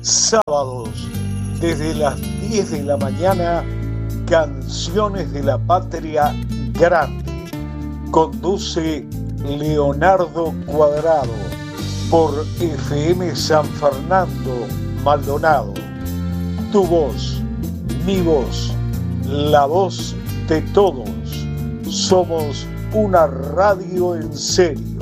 Sábados, desde las 10 de la mañana, Canciones de la Patria Grande. Conduce Leonardo Cuadrado por FM San Fernando, Maldonado. Tu voz, mi voz, la voz de todos. Somos una radio en serio.